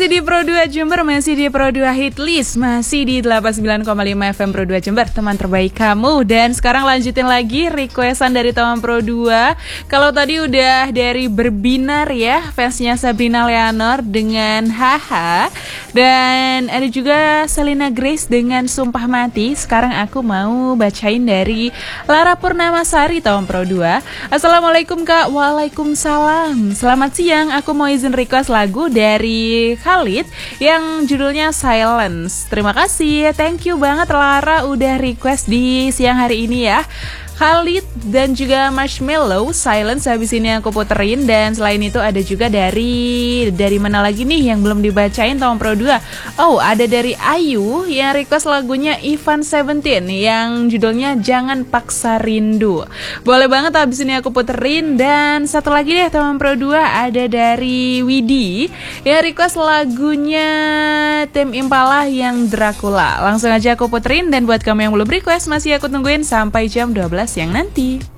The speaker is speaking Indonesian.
Masih di Pro 2 Jember, masih di Pro 2 Hit List, masih di 89,5 FM Pro 2 Jember, teman terbaik kamu. Dan sekarang lanjutin lagi requestan dari teman Pro 2. Kalau tadi udah dari Berbinar ya, fansnya Sabrina Leonor dengan Haha. Dan ada juga Selena Grace dengan Sumpah Mati. Sekarang aku mau bacain dari Lara Purnamasari teman Pro 2. Assalamualaikum Kak. Waalaikumsalam. Selamat siang, aku mau izin request lagu dari Khalid yang judulnya Silence. Terima kasih, thank you banget Lara udah request di siang hari ini ya. Khalid dan juga Marshmello, Silence habis ini aku puterin. Dan selain itu ada juga dari mana lagi nih yang belum dibacain Tom Pro 2. Oh, ada dari Ayu yang request lagunya Ivan Seventeen yang judulnya Jangan Paksa Rindu. Boleh banget habis ini aku puterin. Dan satu lagi deh Tom Pro 2 ada dari Widi yang request lagunya Tame Impala yang Dracula. Langsung aja aku puterin, dan buat kamu yang belum request masih aku tungguin sampai jam 12 siang nanti.